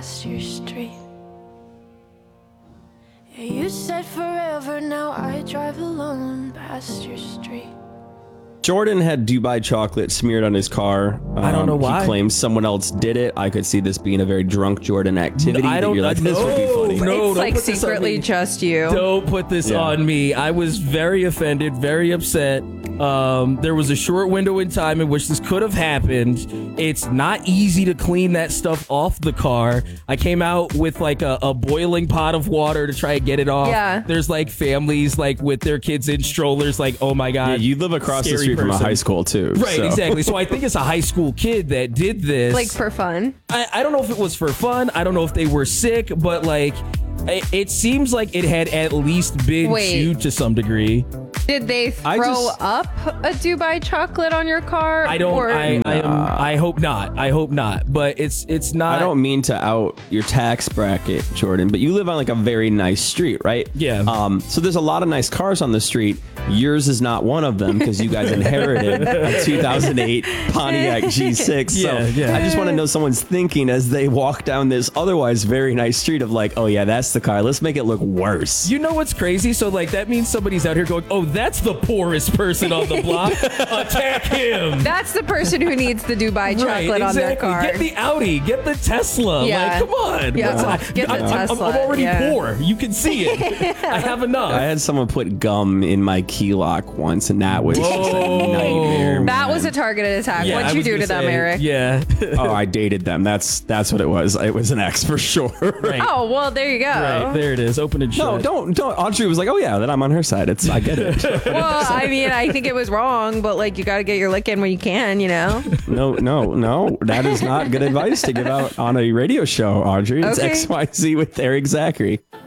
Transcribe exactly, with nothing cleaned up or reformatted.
past your street. Yeah, you said forever, now I drive alone past your street. Jordan had Dubai chocolate smeared on his car. Um, I don't know why. He claims someone else did it. I could see this being a very drunk Jordan activity. I don't You're like, this no, would be funny. No, it's like secretly just you. Don't put this Yeah. on me. I was very offended, very upset. Um, there was a short window in time in which this could have happened. It's not easy to clean that stuff off the car. I came out with like a, a boiling pot of water to try and get it off. Yeah. There's like families like with their kids in strollers like, oh my God. Yeah, you live across the scary street from a person. high school too. Right, so. exactly. So I think it's a high school kid that did this. Like for fun. I, I don't know if it was for fun. I don't know if they were sick, but like it, it seems like it had at least been Wait. chewed to some degree. Did they throw I just- up a Dubai chocolate on your car? I don't. Or- I, I, am, I hope not. I hope not. But it's it's not. I don't mean to out your tax bracket, Jordan, but you live on like a very nice street, right? Yeah. Um. So there's a lot of nice cars on the street. Yours is not one of them because you guys inherited a two thousand eight Pontiac G six. So Yeah, yeah. I just want to know someone's thinking as they walk down this otherwise very nice street of like, oh yeah, that's the car. Let's make it look worse. You know what's crazy? So like that means somebody's out here going, oh, that's the poorest person on the block. Attack him. That's the person who needs the Dubai chocolate Right, on their exactly. car. Get the Audi. Get the Tesla. Yeah. Like, come on. Yeah, What's- get the I'm, I'm- Tesla, I'm already yeah. poor. You can see it. I have enough. I had someone put gum in my key lock once, and that was just a nightmare. That man. was a targeted attack. Yeah, I What'd you was do gonna to them, say, Eric? Yeah. Oh, I dated them. That's that's what it was. It was an ex for sure. Right. Oh, well, there you go. Right. There it is. Open and shut. No, don't don't. Audrey was like, "Oh yeah, then I'm on her side." It's I get it. Well, I mean, I think it was wrong, but like you got to get your lick in when you can, you know? No, no, no. That is not good advice to give out on a radio show, Audrey. It's Okay. X Y Z with Eric Zachary.